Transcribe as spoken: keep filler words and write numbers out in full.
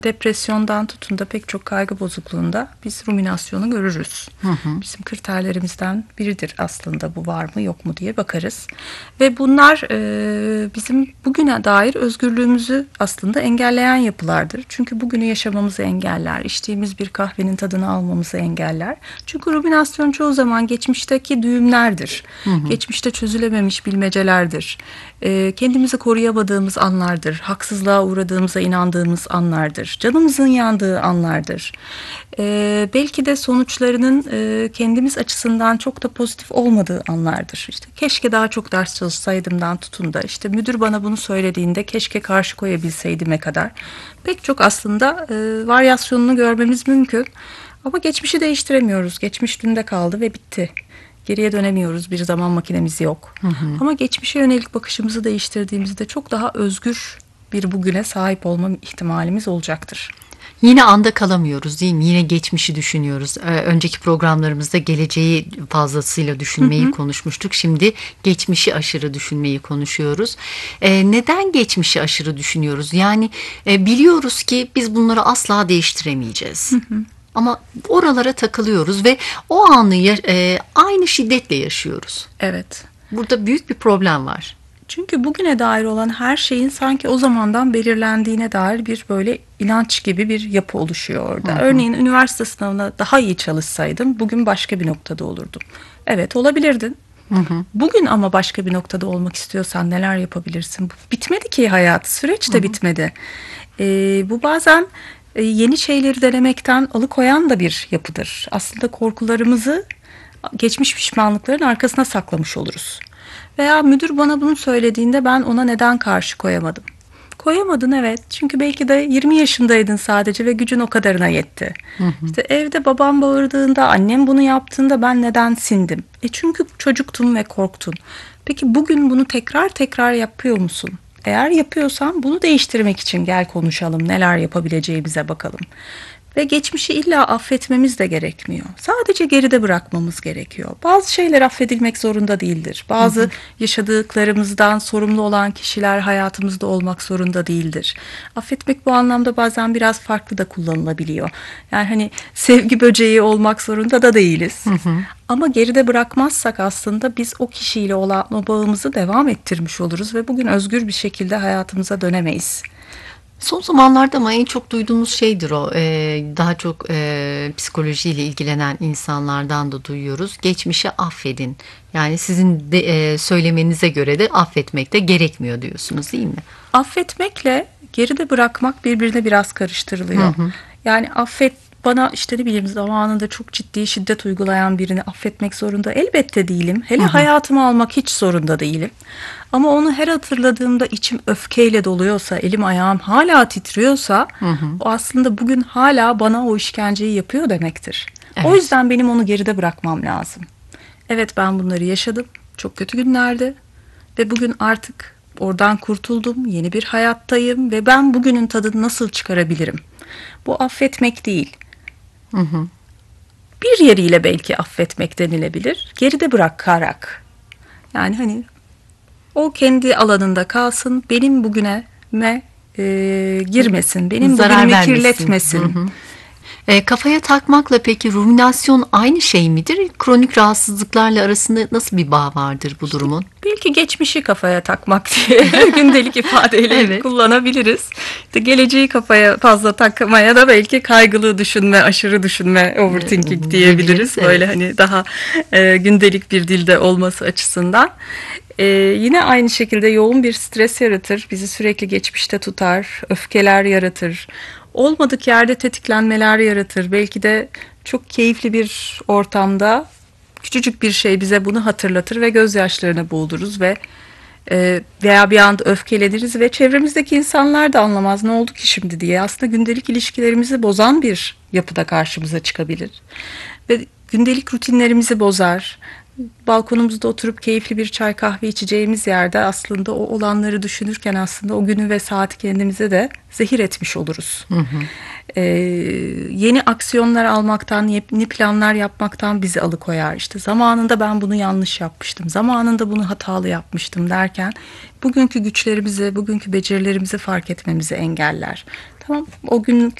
Depresyondan tutun da pek çok kaygı bozukluğunda biz ruminasyonu görürüz. Hı hı. Bizim kriterlerimizden biridir aslında, bu var mı yok mu diye bakarız. Ve bunlar e, bizim bugüne dair özgürlüğümüzü aslında engelleyen yapılardır. Çünkü bugünü yaşamamızı engeller, içtiğimiz bir kahvenin tadını almamızı engeller. Çünkü ruminasyon çoğu zaman geçmişteki düğümlerdir. Hı hı. Geçmişte çözülememiş bilmecelerdir. E, kendimizi koruyamadığımız anlardır. Haksızlığa uğradığımıza inandığımız anlardır. Canımızın yandığı anlardır. Ee, belki de sonuçlarının e, kendimiz açısından çok da pozitif olmadığı anlardır. İşte keşke daha çok ders çalışsaydımdan tutun da işte müdür bana bunu söylediğinde keşke karşı koyabilseydime kadar pek çok aslında e, varyasyonunu görmemiz mümkün. Ama geçmişi değiştiremiyoruz. Geçmiş dünde kaldı ve bitti. Geriye dönemiyoruz. Bir zaman makinemiz yok. Hı hı. Ama geçmişe yönelik bakışımızı değiştirdiğimizde çok daha özgür bir bugüne sahip olma ihtimalimiz olacaktır. Yine anda kalamıyoruz değil mi? Yine geçmişi düşünüyoruz. Ee, önceki programlarımızda geleceği fazlasıyla düşünmeyi hı hı. konuşmuştuk. Şimdi geçmişi aşırı düşünmeyi konuşuyoruz. Ee, neden geçmişi aşırı düşünüyoruz? Yani e, biliyoruz ki biz bunları asla değiştiremeyeceğiz. Hı hı. Ama oralara takılıyoruz ve o anı e, aynı şiddetle yaşıyoruz. Evet. Burada büyük bir problem var. Çünkü bugüne dair olan her şeyin sanki o zamandan belirlendiğine dair bir böyle inanç gibi bir yapı oluşuyor orada. Hı hı. Örneğin üniversite sınavına daha iyi çalışsaydım bugün başka bir noktada olurdum. Evet, olabilirdin. Hı hı. Bugün ama başka bir noktada olmak istiyorsan neler yapabilirsin? Bitmedi ki hayat, süreç de hı hı. bitmedi. Ee, bu bazen yeni şeyleri denemekten alıkoyan da bir yapıdır. Aslında korkularımızı geçmiş pişmanlıkların arkasına saklamış oluruz. Veya müdür bana bunu söylediğinde ben ona neden karşı koyamadım? Koyamadın, evet. Çünkü belki de yirmi yaşındaydın sadece ve gücün o kadarına yetti. Hı hı. İşte evde babam bağırdığında, annem bunu yaptığında ben neden sindim? E çünkü çocuktun ve korktun. Peki bugün bunu tekrar tekrar yapıyor musun? Eğer yapıyorsan bunu değiştirmek için gel konuşalım, neler yapabileceğimize bakalım. Ve geçmişi illa affetmemiz de gerekmiyor. Sadece geride bırakmamız gerekiyor. Bazı şeyler affedilmek zorunda değildir. Bazı hı hı. yaşadıklarımızdan sorumlu olan kişiler hayatımızda olmak zorunda değildir. Affetmek bu anlamda bazen biraz farklı da kullanılabiliyor. Yani hani sevgi böceği olmak zorunda da değiliz. Hı hı. Ama geride bırakmazsak aslında biz o kişiyle olan o bağımızı devam ettirmiş oluruz ve bugün özgür bir şekilde hayatımıza dönemeyiz. Son zamanlarda ama en çok duyduğumuz şeydir o. Ee, daha çok e, psikolojiyle ilgilenen insanlardan da duyuyoruz. Geçmişi affedin. Yani sizin de, e, söylemenize göre de affetmek de gerekmiyor diyorsunuz, değil mi? Affetmekle geride bırakmak birbirine biraz karıştırılıyor. Hı hı. Yani affet bana işte ne bileyim zamanında çok ciddi şiddet uygulayan birini affetmek zorunda elbette değilim. Hele hı hı. hayatımı almak hiç zorunda değilim. Ama onu her hatırladığımda içim öfkeyle doluyorsa, elim ayağım hala titriyorsa hı hı. o aslında bugün hala bana o işkenceyi yapıyor demektir. Evet. O yüzden benim onu geride bırakmam lazım. Evet, ben bunları yaşadım. Çok kötü günlerde ve bugün artık oradan kurtuldum. Yeni bir hayattayım ve ben bugünün tadını nasıl çıkarabilirim? Bu affetmek değil. Hı hı. Bir yeriyle belki affetmek denilebilir. Geride bırakarak. Yani hani o kendi alanında kalsın, benim bugüne me, e, girmesin, benim zarar bugünümü vermesin. kirletmesin. Hı hı. E, kafaya takmakla peki ruminasyon aynı şey midir? Kronik rahatsızlıklarla arasında nasıl bir bağ vardır bu durumun? Belki geçmişi kafaya takmak diye gündelik ifadeyle evet. kullanabiliriz. İşte geleceği kafaya fazla takmaya da belki kaygılı düşünme, aşırı düşünme, overthinking diyebiliriz. Evet. Böyle hani daha e, gündelik bir dilde olması açısından. Ee, yine aynı şekilde yoğun bir stres yaratır, bizi sürekli geçmişte tutar, öfkeler yaratır, olmadık yerde tetiklenmeler yaratır. Belki de çok keyifli bir ortamda küçücük bir şey bize bunu hatırlatır ve gözyaşlarına boğuluruz ve e, veya bir anda öfkeleniriz ve çevremizdeki insanlar da anlamaz ne oldu ki şimdi diye. Aslında gündelik ilişkilerimizi bozan bir yapıda karşımıza çıkabilir ve gündelik rutinlerimizi bozar. Balkonumuzda oturup keyifli bir çay kahve içeceğimiz yerde aslında o olanları düşünürken aslında o günü ve saati kendimize de zehir etmiş oluruz. Hı hı. Ee, yeni aksiyonlar almaktan, yeni planlar yapmaktan bizi alıkoyar. İşte zamanında ben bunu yanlış yapmıştım, zamanında bunu hatalı yapmıştım derken bugünkü güçlerimizi, bugünkü becerilerimizi fark etmemizi engeller. Tamam, o gün